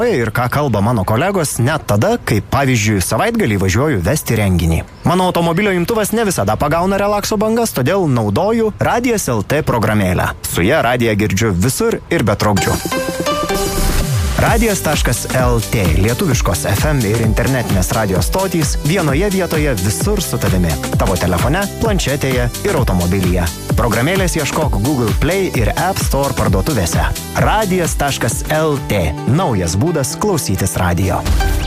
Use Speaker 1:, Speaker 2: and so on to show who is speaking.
Speaker 1: Ir ką kalba mano kolegos net tada, kai pavyzdžiui savaitgalį važiuoju vesti renginį. Mano automobilio imtuvas ne visada pagauna relakso bangas, todėl naudoju Radijas LT programėlę. Su ja radiją girdžiu visur ir be trukdžių. Radijas.lt – lietuviškos FM ir internetinės radijos stotys vienoje vietoje visur su tavimi. Tavo telefone, planšetėje ir automobilyje. Programėlės ieškok Google Play ir App Store parduotuvėse. Radijas.lt – naujas būdas klausytis radijo.